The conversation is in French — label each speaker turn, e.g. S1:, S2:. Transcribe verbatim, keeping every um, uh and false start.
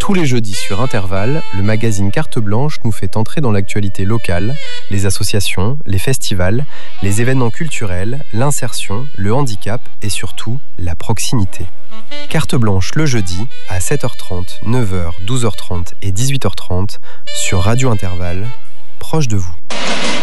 S1: Tous les jeudis sur Intervalle, le magazine Carte Blanche nous fait entrer dans l'actualité locale, les associations, les festivals, les événements culturels, l'insertion, le handicap et surtout la proximité. Carte Blanche le jeudi à sept heures trente, neuf heures, douze heures trente et dix-huit heures trente sur Radio Intervalle, proche de vous.